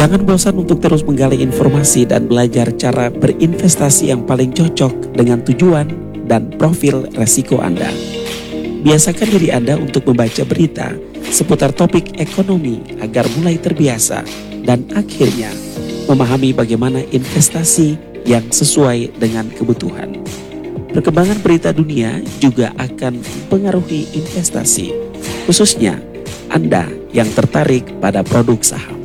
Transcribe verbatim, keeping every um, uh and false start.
Jangan bosan untuk terus menggali informasi dan belajar cara berinvestasi yang paling cocok dengan tujuan dan profil resiko Anda. Biasakan diri Anda untuk membaca berita seputar topik ekonomi agar mulai terbiasa dan akhirnya memahami bagaimana investasi yang sesuai dengan kebutuhan. Perkembangan berita dunia juga akan mempengaruhi investasi, khususnya Anda yang tertarik pada produk saham.